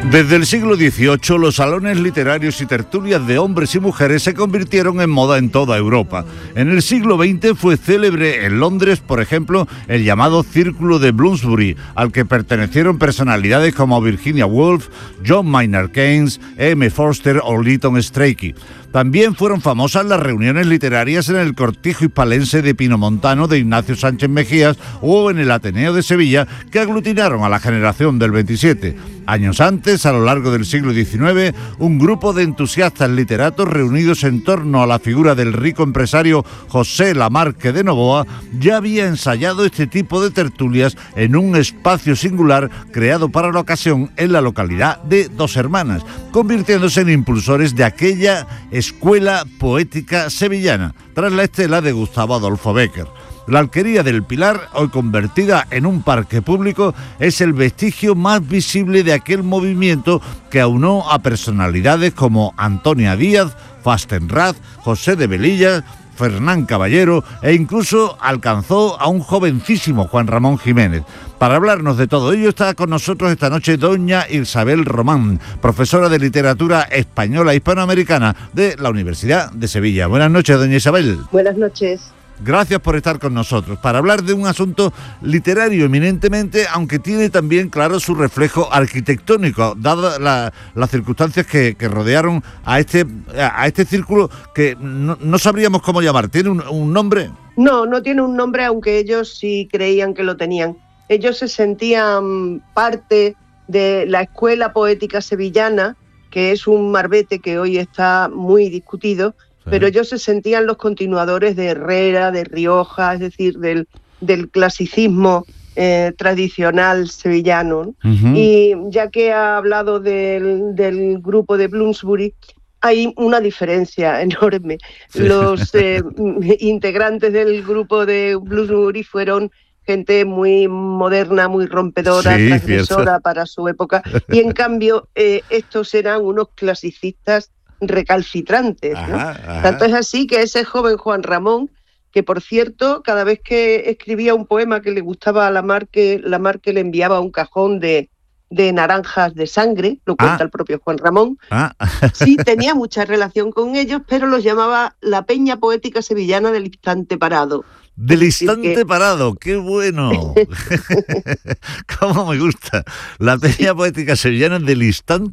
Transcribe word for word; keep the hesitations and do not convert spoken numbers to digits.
Desde el siglo dieciocho, los salones literarios y tertulias de hombres y mujeres se convirtieron en moda en toda Europa. En el siglo veinte fue célebre en Londres, por ejemplo, el llamado Círculo de Bloomsbury, al que pertenecieron personalidades como Virginia Woolf, John Maynard Keynes, E M Forster o Lytton Strachey. También fueron famosas las reuniones literarias en el Cortijo Hispalense de Pinomontano de Ignacio Sánchez Mejías o en el Ateneo de Sevilla, que aglutinaron a la generación del veintisiete. Años antes, a lo largo del siglo diecinueve, un grupo de entusiastas literatos reunidos en torno a la figura del rico empresario José Lamarque de Novoa ya había ensayado este tipo de tertulias en un espacio singular creado para la ocasión en la localidad de Dos Hermanas, convirtiéndose en impulsores de aquella escuela poética sevillana, tras la estela de Gustavo Adolfo Bécquer. La Alquería del Pilar, hoy convertida en un parque público, es el vestigio más visible de aquel movimiento que aunó a personalidades como Antonia Díaz, Fastenrath, José de Velilla, Fernán Caballero e incluso alcanzó a un jovencísimo Juan Ramón Jiménez. Para hablarnos de todo ello está con nosotros esta noche doña Isabel Román, profesora de literatura española e hispanoamericana de la Universidad de Sevilla. Buenas noches, doña Isabel. Buenas noches. Gracias por estar con nosotros para hablar de un asunto literario eminentemente, aunque tiene también, claro, su reflejo arquitectónico, dadas la, las circunstancias que, que rodearon a este, a este círculo que no, no sabríamos cómo llamar. ¿Tiene un, un nombre? No, no tiene un nombre, aunque ellos sí creían que lo tenían. Ellos se sentían parte de la escuela poética sevillana, que es un marbete que hoy está muy discutido, pero ellos se sentían los continuadores de Herrera, de Rioja, es decir, del, del clasicismo eh, tradicional sevillano. Uh-huh. Y ya que ha hablado del, del grupo de Bloomsbury, hay una diferencia enorme. Sí. Los eh, integrantes del grupo de Bloomsbury fueron gente muy moderna, muy rompedora, sí, transgresora cierto. Para su época, y en cambio eh, estos eran unos clasicistas recalcitrantes, ¿no? Ajá, ajá. Tanto es así que ese joven Juan Ramón, que por cierto, cada vez que escribía un poema que le gustaba a Lamarque, Lamarque le enviaba un cajón de, de naranjas de sangre, lo cuenta ah. el propio Juan Ramón. Ah. Sí, tenía mucha relación con ellos, pero los llamaba la Peña Poética Sevillana del Instante Parado. Del Instante que... Parado, qué bueno. Cómo me gusta. La Peña Poética Sevillana del Instante